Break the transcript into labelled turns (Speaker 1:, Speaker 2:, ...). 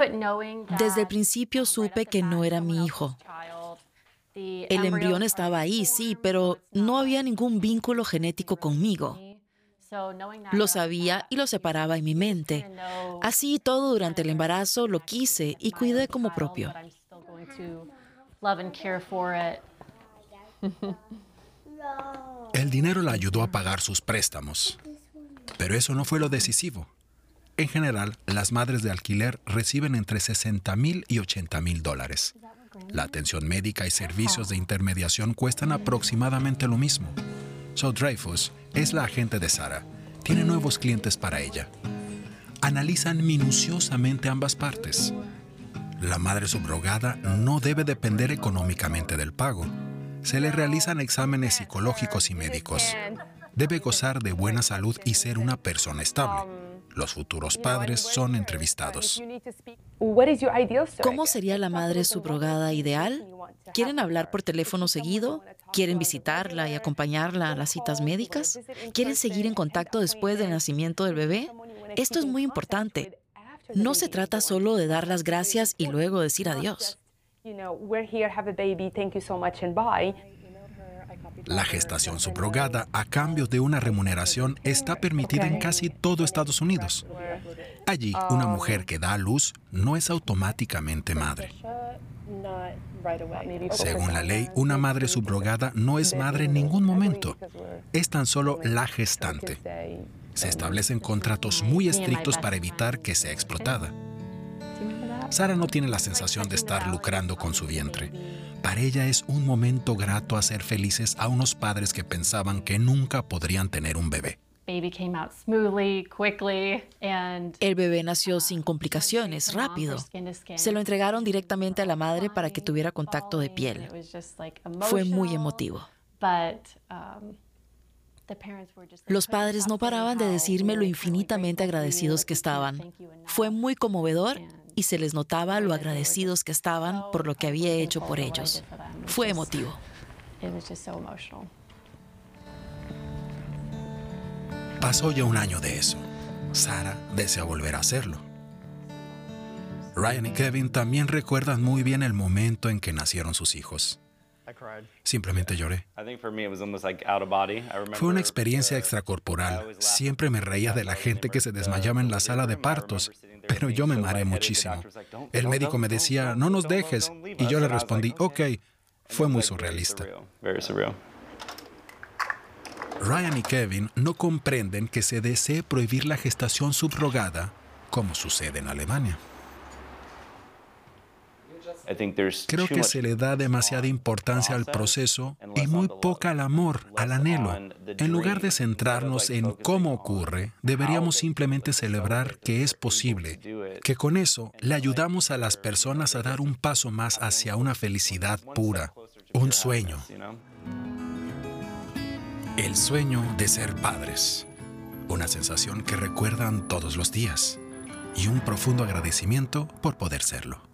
Speaker 1: Desde el principio supe que no era mi hijo. El embrión estaba ahí, sí, pero no había ningún vínculo genético conmigo. Lo sabía y lo separaba en mi mente. Así todo durante el embarazo lo quise y cuidé como propio.
Speaker 2: El dinero la ayudó a pagar sus préstamos, pero eso no fue lo decisivo. En general, las madres de alquiler reciben entre $60,000 y $80,000. La atención médica y servicios de intermediación cuestan aproximadamente lo mismo. So Dreyfus es la agente de Sarah. Tiene nuevos clientes para ella. Analizan minuciosamente ambas partes. La madre subrogada no debe depender económicamente del pago. Se le realizan exámenes psicológicos y médicos. Debe gozar de buena salud y ser una persona estable. Los futuros padres son entrevistados.
Speaker 1: ¿Cómo sería la madre subrogada ideal? ¿Quieren hablar por teléfono seguido? ¿Quieren visitarla y acompañarla a las citas médicas? ¿Quieren seguir en contacto después del nacimiento del bebé? Esto es muy importante. No se trata solo de dar las gracias y luego decir adiós.
Speaker 2: La gestación subrogada a cambio de una remuneración está permitida en casi todo Estados Unidos. Allí, una mujer que da a luz no es automáticamente madre. Según la ley, una madre subrogada no es madre en ningún momento. Es tan solo la gestante. Se establecen contratos muy estrictos para evitar que sea explotada. Sarah no tiene la sensación de estar lucrando con su vientre. Para ella es un momento grato hacer felices a unos padres que pensaban que nunca podrían tener un bebé.
Speaker 1: El bebé nació sin complicaciones, rápido. Se lo entregaron directamente a la madre para que tuviera contacto de piel. Fue muy emotivo. Los padres no paraban de decirme lo infinitamente agradecidos que estaban. Fue muy conmovedor y se les notaba lo agradecidos que estaban por lo que había hecho por ellos. Fue emotivo.
Speaker 2: Pasó ya un año de eso. Sarah desea volver a hacerlo. Ryan y Kevin también recuerdan muy bien el momento en que nacieron sus hijos. Simplemente lloré. Fue una experiencia extracorporal. Siempre me reía de la gente que se desmayaba en la sala de partos, pero yo me mareé muchísimo. El médico me decía, no nos dejes, y yo le respondí, ok. Fue muy surrealista. Ryan y Kevin no comprenden que se desee prohibir la gestación subrogada, como sucede en Alemania. Creo que se le da demasiada importancia al proceso y muy poca al amor, al anhelo. En lugar de centrarnos en cómo ocurre, deberíamos simplemente celebrar que es posible, que con eso le ayudamos a las personas a dar un paso más hacia una felicidad pura, un sueño. El sueño de ser padres, una sensación que recuerdan todos los días y un profundo agradecimiento por poder serlo.